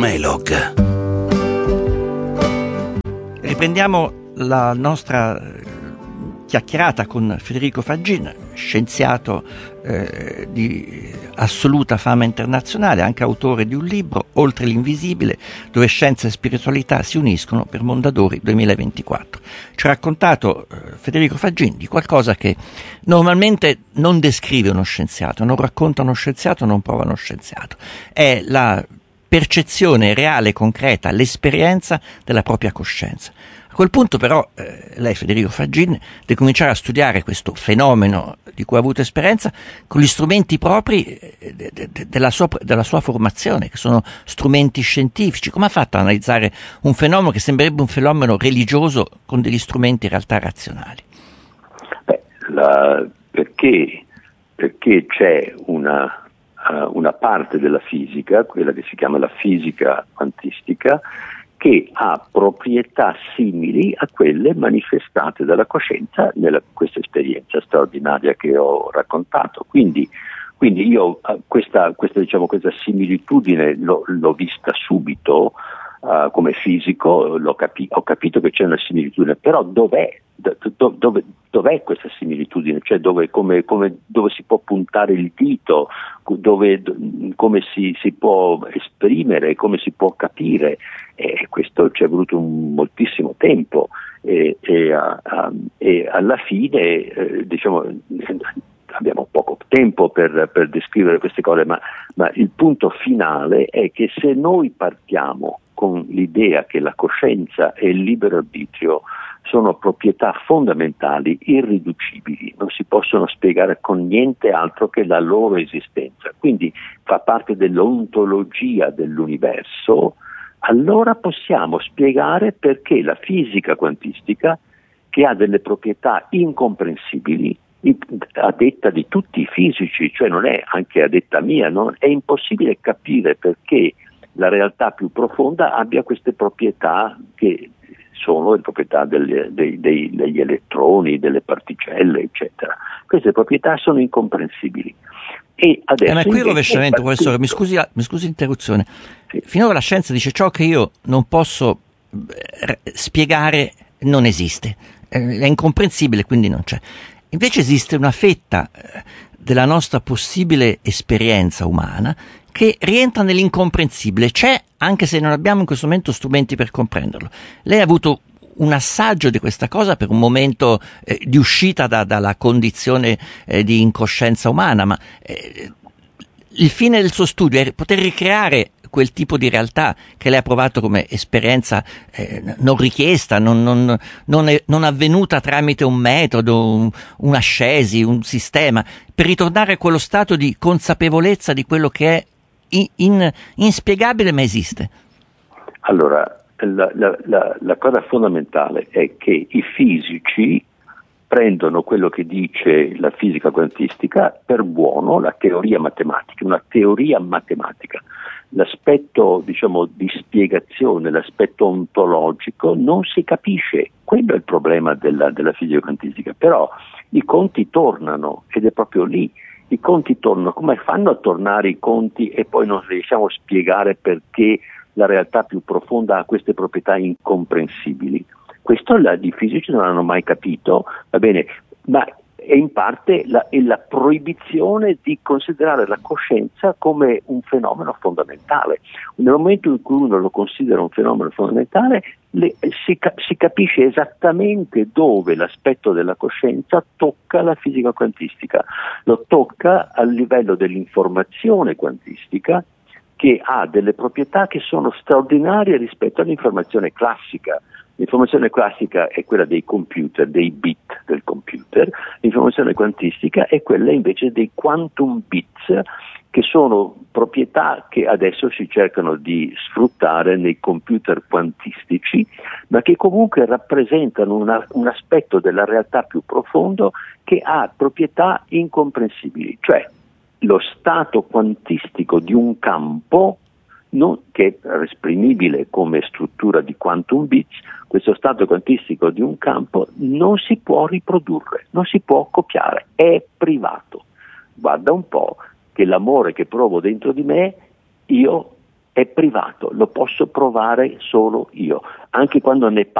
Melog. Riprendiamo la nostra chiacchierata con Federico Faggin, scienziato di assoluta fama internazionale, anche autore di un libro, Oltre l'invisibile, dove scienza e spiritualità si uniscono, per Mondadori 2024. Ci ha raccontato Federico Faggin di qualcosa che normalmente non descrive uno scienziato, non racconta uno scienziato, non prova uno scienziato. È la percezione reale, concreta, l'esperienza della propria coscienza. A quel punto però lei, Federico Faggin, deve cominciare a studiare questo fenomeno di cui ha avuto esperienza con gli strumenti propri della sua formazione, che sono strumenti scientifici. Come ha fatto a analizzare un fenomeno che sembrerebbe un fenomeno religioso con degli strumenti in realtà razionali? Perché c'è una parte della fisica, quella che si chiama la fisica quantistica, che ha proprietà simili a quelle manifestate dalla coscienza nella questa esperienza straordinaria che ho raccontato. Quindi io questa similitudine l'ho vista subito come fisico, ho capito che c'è una similitudine, però dov'è questa similitudine? Cioè dove si può puntare il dito, come si può esprimere, come si può capire? Questo ci è voluto moltissimo tempo e alla fine abbiamo poco tempo per descrivere queste cose, ma il punto finale è che se noi partiamo con l'idea che la coscienza e il libero arbitrio sono proprietà fondamentali, irriducibili, non si possono spiegare con niente altro che la loro esistenza, quindi fa parte dell'ontologia dell'universo, allora possiamo spiegare perché la fisica quantistica, che ha delle proprietà incomprensibili, a detta di tutti i fisici, cioè non è anche a detta mia, è impossibile capire perché la realtà più profonda abbia queste proprietà che sono le proprietà degli elettroni, delle particelle, eccetera. Queste proprietà sono incomprensibili. E adesso ma qui il rovesciamento, professore, mi scusi l'interruzione. Sì. Finora la scienza dice ciò che io non posso spiegare non esiste, è incomprensibile, quindi non c'è. Invece esiste una fetta della nostra possibile esperienza umana che rientra nell'incomprensibile, c'è anche se non abbiamo in questo momento strumenti per comprenderlo. Lei ha avuto un assaggio di questa cosa per un momento di uscita dalla condizione di incoscienza umana, ma il fine del suo studio è poter ricreare quel tipo di realtà che lei ha provato come esperienza non richiesta, non avvenuta tramite un metodo, un'ascesi, un sistema, per ritornare a quello stato di consapevolezza di quello che è inspiegabile ma esiste. Allora, la cosa fondamentale è che i fisici prendono quello che dice la fisica quantistica per buono, la teoria matematica, una teoria matematica. L'aspetto, di spiegazione, l'aspetto ontologico non si capisce, quello è il problema della fisica quantistica, però i conti tornano ed è proprio lì. I conti tornano, come fanno a tornare i conti e poi non riusciamo a spiegare perché la realtà più profonda ha queste proprietà incomprensibili? Questo i fisici non hanno mai capito, va bene, ma è in parte la proibizione di considerare la coscienza come un fenomeno fondamentale. Nel momento in cui uno lo considera un fenomeno fondamentale, si capisce esattamente dove l'aspetto della coscienza tocca la fisica quantistica. Lo tocca al livello dell'informazione quantistica, che ha delle proprietà che sono straordinarie rispetto all'informazione classica. L'informazione classica è quella dei computer, dei bit del computer, l'informazione quantistica è quella invece dei quantum bits, che sono proprietà che adesso si cercano di sfruttare nei computer quantistici, ma che comunque rappresentano un aspetto della realtà più profondo che ha proprietà incomprensibili, cioè lo stato quantistico di un campo che è esprimibile come struttura di quantum bits, questo stato quantistico di un campo non si può riprodurre, non si può copiare, è privato. Guarda un po' che l'amore che provo dentro di me, io è privato, lo posso provare solo io, anche quando ne